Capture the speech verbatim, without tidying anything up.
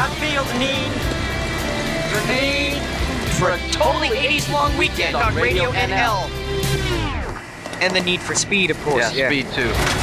I feel the need, the need for a totally eighties long weekend on Radio N L. And the need for speed, of course. Yeah, Yeah, speed too.